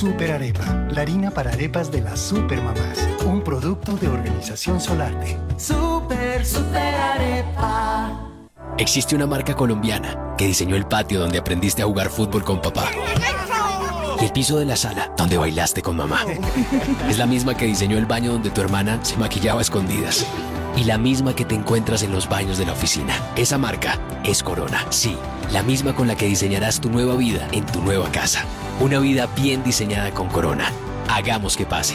Super Arepa, la harina para arepas de las supermamás. Un producto de Organización Solarte. Super Arepa. Existe una marca colombiana que diseñó el patio donde aprendiste a jugar fútbol con papá. Y el piso de la sala donde bailaste con mamá. Es la misma que diseñó el baño donde tu hermana se maquillaba a escondidas. Y la misma que te encuentras en los baños de la oficina. Esa marca es Corona. Sí, la misma con la que diseñarás tu nueva vida en tu nueva casa. Una vida bien diseñada con Corona. Hagamos que pase.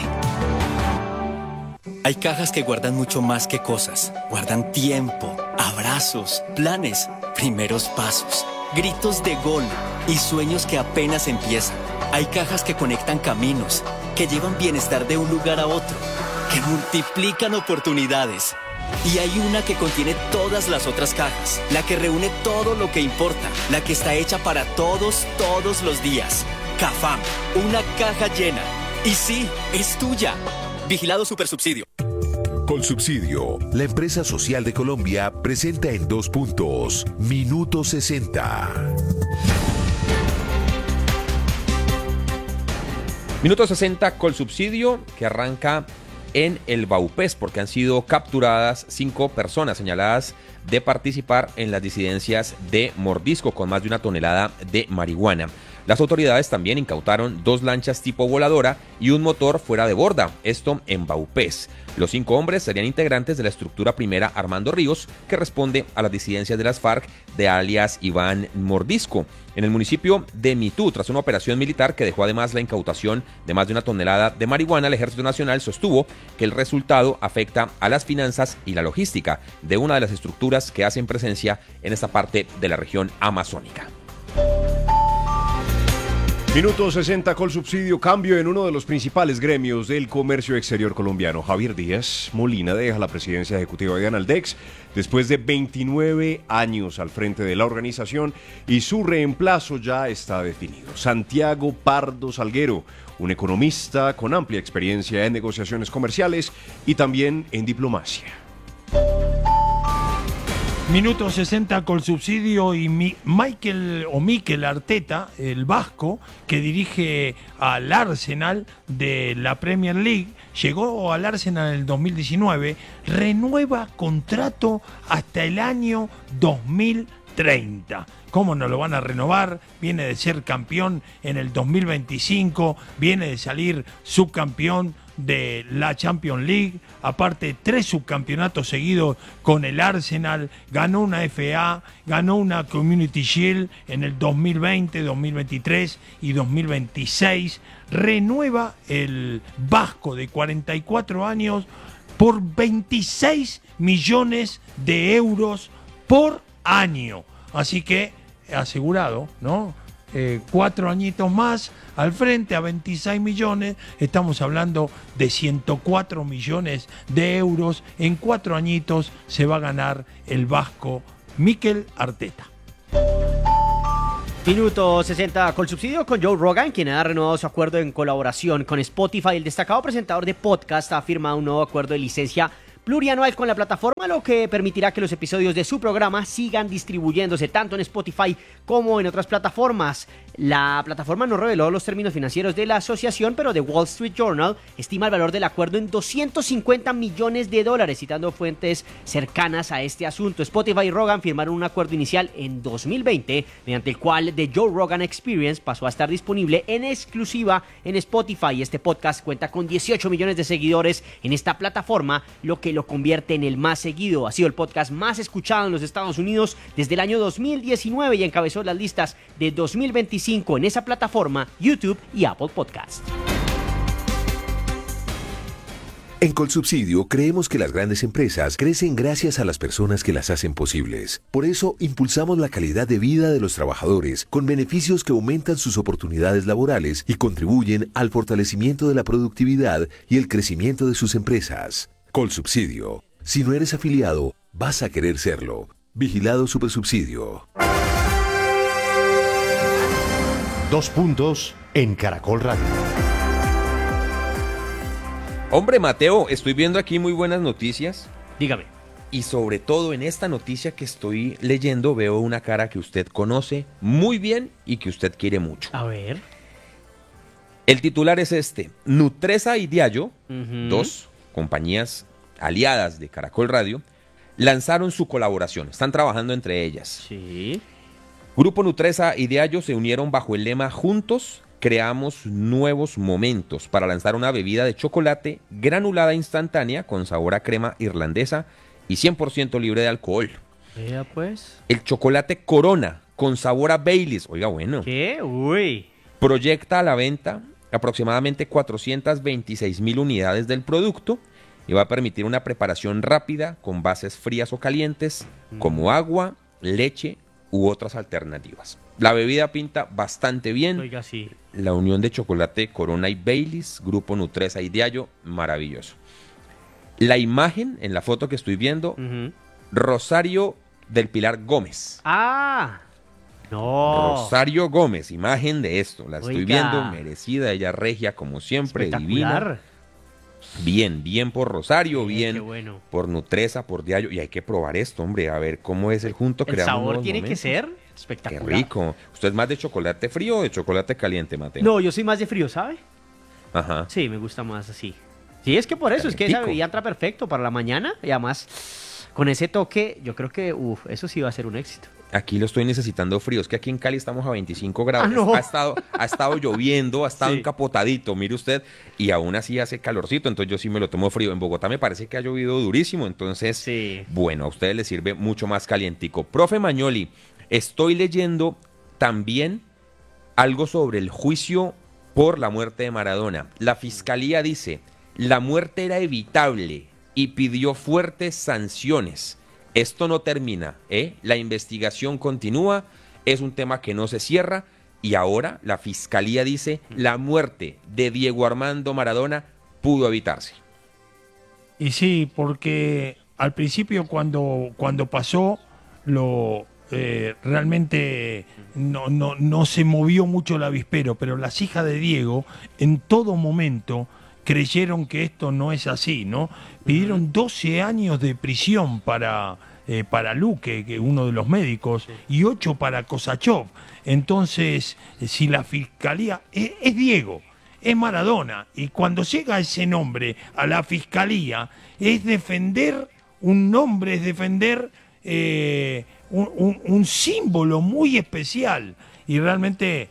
Hay cajas que guardan mucho más que cosas. Guardan tiempo, abrazos, planes, primeros pasos, gritos de gol y sueños que apenas empiezan. Hay cajas que conectan caminos, que llevan bienestar de un lugar a otro, que multiplican oportunidades. Y hay una que contiene todas las otras cajas, la que reúne todo lo que importa, la que está hecha para todos los días. Cafam, una caja llena. Y sí, es tuya. Vigilado Supersubsidio. Colsubsidio, la empresa social de Colombia, presenta en 2 puntos. Minuto 60. Minuto 60, Colsubsidio, que arranca en el Baupés, porque han sido capturadas 5 personas señaladas de participar en las disidencias de Mordisco con más de 1 tonelada de marihuana. Las autoridades también incautaron 2 lanchas tipo voladora y un motor fuera de borda, esto en Baupés. Los 5 hombres serían integrantes de la estructura primera Armando Ríos, que responde a las disidencias de las FARC de alias Iván Mordisco. En el municipio de Mitú, tras una operación militar que dejó además la incautación de más de 1 tonelada de marihuana, el Ejército Nacional sostuvo que el resultado afecta a las finanzas y la logística de una de las estructuras que hacen presencia en esta parte de la región amazónica. Minuto 60, Colsubsidio, cambio en uno de los principales gremios del comercio exterior colombiano. Javier Díaz Molina deja la presidencia ejecutiva de Analdex después de 29 años al frente de la organización y su reemplazo ya está definido. Santiago Pardo Salguero, un economista con amplia experiencia en negociaciones comerciales y también en diplomacia. Minuto 60, Colsubsidio y Mikel Arteta, el vasco, que dirige al Arsenal de la Premier League, llegó al Arsenal en el 2019, renueva contrato hasta el año 2030. ¿Cómo no lo van a renovar? Viene de ser campeón en el 2025, viene de salir subcampeón de la Champions League, aparte 3 subcampeonatos seguidos con el Arsenal, ganó una FA, ganó una Community Shield en el 2020, 2023 y 2026, renueva el vasco de 44 años por 26 millones de euros por año, así que asegurado, ¿no? 4 añitos más al frente a 26 millones, estamos hablando de 104 millones de euros, en 4 añitos se va a ganar el vasco Mikel Arteta. Minuto 60, Colsubsidio con Joe Rogan, quien ha renovado su acuerdo en colaboración con Spotify. El destacado presentador de podcast ha firmado un nuevo acuerdo de licencia plurianual con la plataforma, lo que permitirá que los episodios de su programa sigan distribuyéndose tanto en Spotify como en otras plataformas. La plataforma no reveló los términos financieros de la asociación, pero The Wall Street Journal estima el valor del acuerdo en $250 millones, citando fuentes cercanas a este asunto. Spotify y Rogan firmaron un acuerdo inicial en 2020, mediante el cual The Joe Rogan Experience pasó a estar disponible en exclusiva en Spotify. Este podcast cuenta con 18 millones de seguidores en esta plataforma, lo que lo convierte en el más seguido. Ha sido el podcast más escuchado en los Estados Unidos desde el año 2019 y encabezó las listas de 2025 en esa plataforma, YouTube y Apple Podcast. En Colsubsidio creemos que las grandes empresas crecen gracias a las personas que las hacen posibles. Por eso impulsamos la calidad de vida de los trabajadores con beneficios que aumentan sus oportunidades laborales y contribuyen al fortalecimiento de la productividad y el crecimiento de sus empresas. Colsubsidio. Si no eres afiliado, vas a querer serlo. Vigilado Supersubsidio. 2 puntos en Caracol Radio. Hombre, Mateo, estoy viendo aquí muy buenas noticias. Dígame. Y sobre todo en esta noticia que estoy leyendo veo una cara que usted conoce muy bien y que usted quiere mucho. A ver. El titular es este: Nutresa y Diallo, Ujú. dos compañías aliadas de Caracol Radio, lanzaron su colaboración. Están trabajando entre ellas. Sí. Grupo Nutresa y Diallo se unieron bajo el lema Juntos creamos nuevos momentos para lanzar una bebida de chocolate granulada instantánea con sabor a crema irlandesa y 100% libre de alcohol. Vea pues. El chocolate Corona con sabor a Baileys, oiga bueno, ¿Qué? Uy. proyecta a la venta aproximadamente 426,000 unidades del producto y va a permitir una preparación rápida con bases frías o calientes como agua, leche u otras alternativas. La bebida pinta bastante bien. Oiga, sí. La unión de chocolate Corona y Baileys, Grupo Nutresa y Diallo, maravilloso. La imagen en la foto que estoy viendo, Ujú. Rosario del Pilar Gómez. ¡Ah! No. Rosario Gómez, imagen de esto. La estoy Oiga. viendo, merecida, ella regia como siempre, divina. Espectacular. Bien, bien por Rosario, Qué bien bueno. por Nutresa, por Diallo. Y hay que probar esto, hombre, a ver cómo es el junto. El creamos sabor nuevos tiene que momentos. ser Qué espectacular. rico. ¿Usted es más de chocolate frío o de chocolate caliente, Mateo? No, yo soy más de frío, ¿sabe? Ajá. Sí, me gusta más así. Sí, es que por eso, es que esa Calentico. bebida entra perfecto para la mañana y además con ese toque, yo creo que, eso sí va a ser un éxito. Aquí lo estoy necesitando frío. Es que aquí en Cali estamos a 25 grados. Ah, no. Ha estado lloviendo, ha estado Sí. encapotadito, mire usted, y aún así hace calorcito, entonces yo sí me lo tomo frío. En Bogotá me parece que ha llovido durísimo, entonces, Sí. bueno, a ustedes les sirve mucho más calientico. Profe Mañoli, estoy leyendo también algo sobre el juicio por la muerte de Maradona. La fiscalía dice, la muerte era evitable y pidió fuertes sanciones. Esto no termina, ¿eh? La investigación continúa, es un tema que no se cierra y ahora la fiscalía dice, la muerte de Diego Armando Maradona pudo evitarse. Y sí, porque al principio cuando pasó, realmente no se movió mucho el avispero, pero las hijas de Diego en todo momento creyeron que esto no es así, ¿no? Pidieron 12 años de prisión para Luque, que uno de los médicos, y 8 para Kosachov. Entonces, si la fiscalía es Diego, es Maradona, y cuando llega ese nombre a la fiscalía, es defender un nombre, es defender un símbolo muy especial. Y realmente,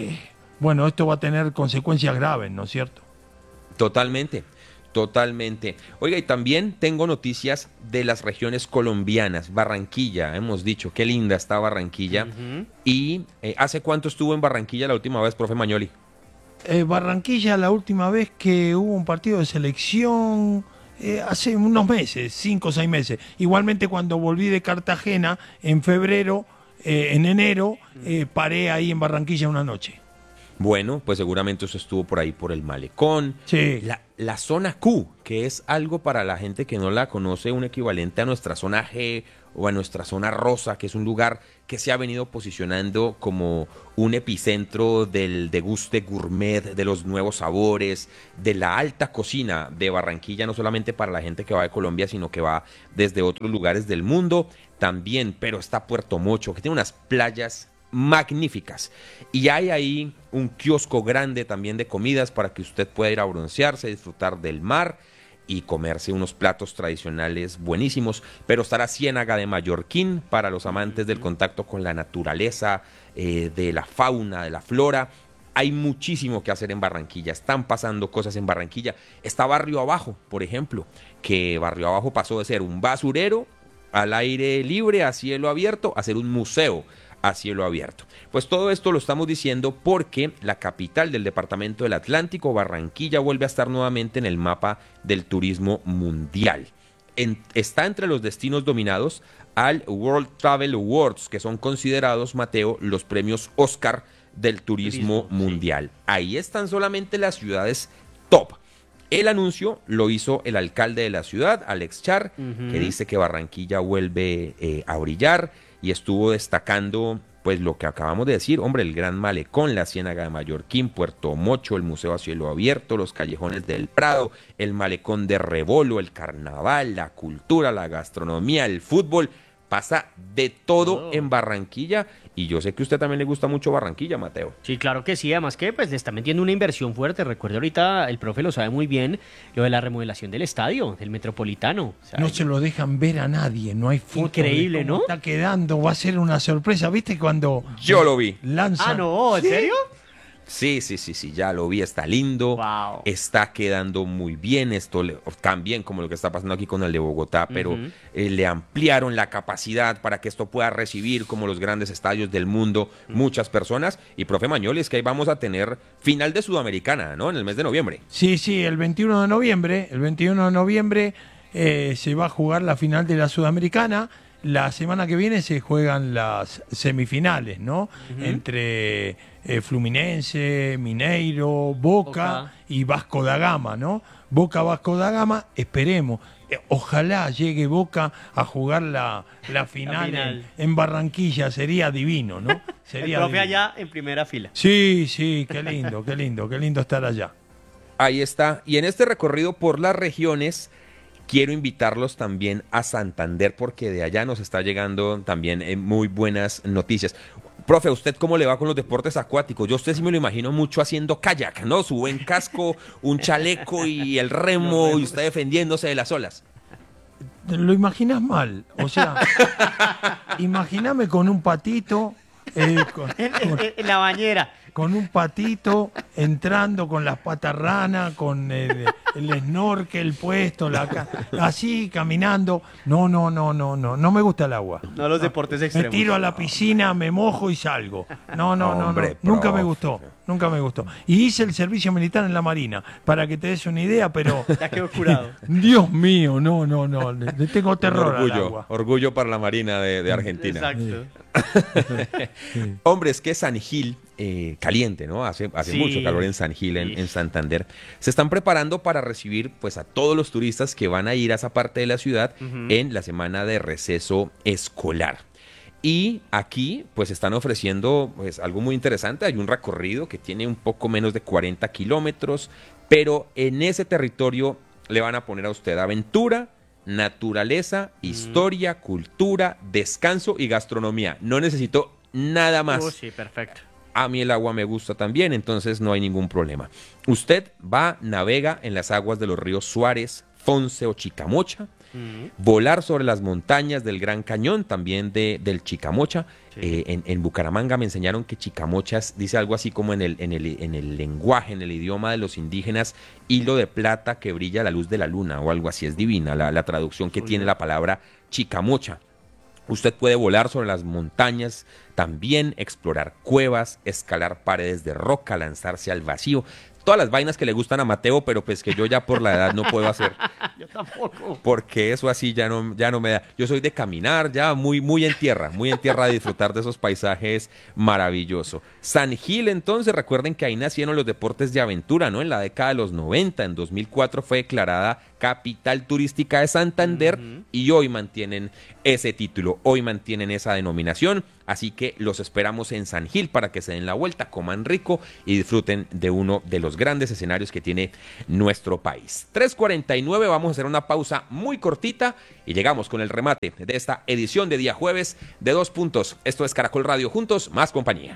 bueno, esto va a tener consecuencias graves, ¿no es cierto? Totalmente, totalmente. Oiga, y también tengo noticias de las regiones colombianas. Barranquilla, hemos dicho, qué linda está Barranquilla. Ujú. Y ¿hace cuánto estuvo en Barranquilla la última vez, profe Mañoli? Barranquilla, la última vez que hubo un partido de selección, hace unos meses, 5 o 6 meses. Igualmente cuando volví de Cartagena en febrero, en enero, paré ahí en Barranquilla una noche. Bueno, pues seguramente usted estuvo por ahí por el Malecón. Sí. La zona Q, que es algo para la gente que no la conoce, un equivalente a nuestra zona G o a nuestra zona rosa, que es un lugar que se ha venido posicionando como un epicentro del deguste gourmet, de los nuevos sabores, de la alta cocina de Barranquilla, no solamente para la gente que va de Colombia, sino que va desde otros lugares del mundo también, pero está Puerto Mocho, que tiene unas playas magníficas. Y hay ahí un kiosco grande también de comidas para que usted pueda ir a broncearse, disfrutar del mar y comerse unos platos tradicionales buenísimos. Pero estará Ciénaga de Mallorquín para los amantes del contacto con la naturaleza, de la fauna, de la flora. Hay muchísimo que hacer en Barranquilla, están pasando cosas en Barranquilla. Está Barrio Abajo, por ejemplo, que Barrio Abajo pasó de ser un basurero al aire libre, a cielo abierto, a ser un museo a cielo abierto. Pues todo esto lo estamos diciendo porque la capital del departamento del Atlántico, Barranquilla, vuelve a estar nuevamente en el mapa del turismo mundial. Está entre los destinos dominados al World Travel Awards, que son considerados, Mateo, los premios Oscar del turismo mundial. Sí. Ahí están solamente las ciudades top. El anuncio lo hizo el alcalde de la ciudad, Alex Char, que dice que Barranquilla vuelve a brillar y estuvo destacando pues lo que acabamos de decir, hombre, el Gran Malecón, la Ciénaga de Mallorquín, Puerto Mocho, el Museo a Cielo Abierto, los callejones del Prado, el Malecón de Rebolo, el carnaval, la cultura, la gastronomía, el fútbol. pasa de todo en Barranquilla. Y yo sé que a usted también le gusta mucho Barranquilla, Mateo. Sí, claro que sí, además que pues le está metiendo una inversión fuerte. Recuerdo ahorita, el profe lo sabe muy bien, lo de la remodelación del estadio, del Metropolitano. O sea, no se lo dejan ver a nadie, no hay foto. Increíble, de cómo ¿no? está quedando, va a ser una sorpresa. ¿Viste cuando Yo lo vi. lanzan? Ah, no, ¿en serio? Sí, ya lo vi, está lindo, está quedando muy bien, también como lo que está pasando aquí con el de Bogotá, pero le ampliaron la capacidad para que esto pueda recibir como los grandes estadios del mundo muchas personas. Y profe Mañol, es que ahí vamos a tener final de Sudamericana, ¿no? En el mes de noviembre. Sí, el 21 de noviembre, se va a jugar la final de la Sudamericana. La semana que viene se juegan las semifinales, ¿no? Entre Fluminense, Mineiro, Boca y Vasco da Gama, ¿no? Vasco da Gama, esperemos. Ojalá llegue Boca a jugar la final en Barranquilla, sería divino, ¿no? Sería el profe divino. allá en primera fila. Sí, qué lindo estar allá. Ahí está. Y en este recorrido por las regiones, quiero invitarlos también a Santander, porque de allá nos está llegando también muy buenas noticias. Profe, ¿usted cómo le va con los deportes acuáticos? Yo a usted sí me lo imagino mucho haciendo kayak, ¿no? Su buen casco, un chaleco y el remo, y usted defendiéndose de las olas. Lo imaginas mal, o sea, imagíname con un patito, en la bañera. Con un patito entrando con las patas ranas, con el snorkel puesto, así caminando. No me gusta el agua. No los deportes extremos. Me tiro a la piscina, me mojo y salgo. No. Nunca me gustó. Y hice el servicio militar en la Marina, para que te des una idea, pero... Ya quedó curado. Dios mío, no. Le tengo terror al agua. Orgullo para la Marina de Argentina. Exacto. Hombre, es que San Gil, caliente, ¿no? Hace mucho calor en San Gil, en Santander. Se están preparando para recibir pues a todos los turistas que van a ir a esa parte de la ciudad en la semana de receso escolar. Y aquí pues están ofreciendo pues algo muy interesante. Hay un recorrido que tiene un poco menos de 40 kilómetros, pero en ese territorio le van a poner a usted aventura, naturaleza, historia, cultura, descanso y gastronomía. No necesito nada más. Sí, perfecto. A mí el agua me gusta también, entonces no hay ningún problema. Usted va, navega en las aguas de los ríos Suárez, Fonce o Chicamocha, volar sobre las montañas del Gran Cañón, también del Chicamocha. Sí. En Bucaramanga me enseñaron que Chicamochas dice algo así como en el lenguaje, en el idioma de los indígenas, hilo de plata que brilla a la luz de la luna o algo así. Es divina la traducción que tiene la palabra Chicamocha. Usted puede volar sobre las montañas, también explorar cuevas, escalar paredes de roca, lanzarse al vacío. Todas las vainas que le gustan a Mateo, pero pues que yo ya por la edad no puedo hacer. Yo tampoco. Porque eso así ya no me da. Yo soy de caminar ya muy en tierra, de disfrutar de esos paisajes maravillosos. San Gil, entonces, recuerden que ahí nacieron los deportes de aventura, ¿no? En la década de los 90, en 2004 fue declarada capital turística de Santander y hoy mantienen ese título, hoy mantienen esa denominación. Así que los esperamos en San Gil para que se den la vuelta, coman rico y disfruten de uno de los grandes escenarios que tiene nuestro país. 3:49, vamos a hacer una pausa muy cortita y llegamos con el remate de esta edición de día jueves de 2 puntos. Esto es Caracol Radio, juntos, más compañía.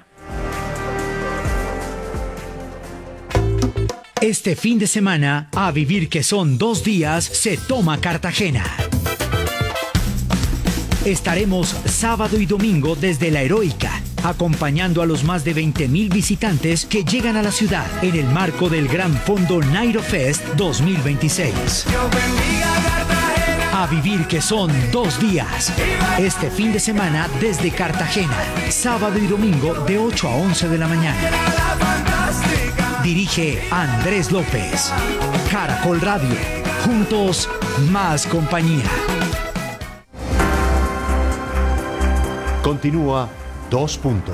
Este fin de semana, a vivir que son 2 días, se toma Cartagena. Estaremos sábado y domingo desde La Heroica, acompañando a los más de 20.000 visitantes que llegan a la ciudad en el marco del Gran Fondo Nairo Fest 2026. A vivir que son 2 días. Este fin de semana desde Cartagena, sábado y domingo de 8 a 11 de la mañana. Dirige Andrés López. Caracol Radio. Juntos, más compañía. Continúa 2 puntos.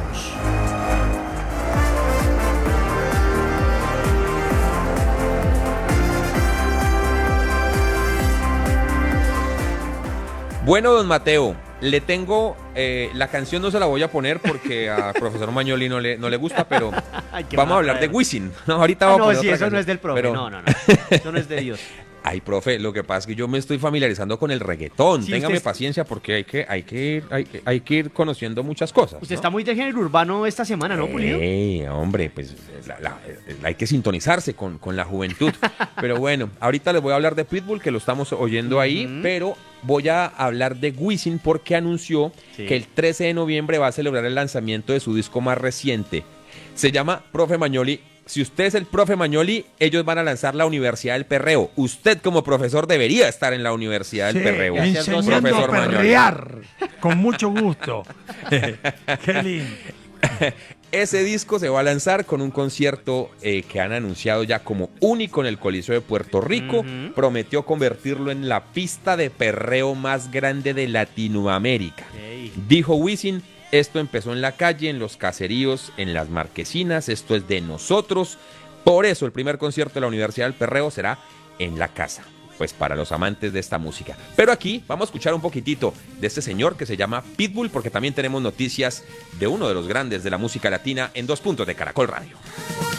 Bueno, don Mateo, le tengo, la canción no se la voy a poner porque a profesor Mañoli no le gusta, pero vamos a hablar de Wisin. No, ahorita vamos a poner sí, otra eso canción, no es del profe, pero... no, eso no es de Dios. Ay, profe, lo que pasa es que yo me estoy familiarizando con el reggaetón. Sí, Téngame usted- paciencia porque hay que ir conociendo muchas cosas. Usted ¿no? está muy de género urbano esta semana, ¿no, Pulido? Hombre, pues hay que sintonizarse con la juventud. Pero bueno, ahorita les voy a hablar de Pitbull, que lo estamos oyendo ahí, pero voy a hablar de Wisin porque anunció que el 13 de noviembre va a celebrar el lanzamiento de su disco más reciente. Se llama Profe Mañoli. Si usted es el profe Mañoli, ellos van a lanzar la Universidad del Perreo. Usted como profesor debería estar en la Universidad del Sí, Perreo. enseñando a Profesor Mañoli. perrear, con mucho gusto. Qué lindo. Ese disco se va a lanzar con un concierto que han anunciado ya como único en el Coliseo de Puerto Rico. Prometió convertirlo en la pista de perreo más grande de Latinoamérica. Dijo Wisin: esto empezó en la calle, en los caseríos, en las marquesinas, esto es de nosotros. Por eso el primer concierto de la Universidad del Perreo será en la casa, pues para los amantes de esta música. Pero aquí vamos a escuchar un poquitito de este señor que se llama Pitbull, porque también tenemos noticias de uno de los grandes de la música latina en 2 puntos de Caracol Radio.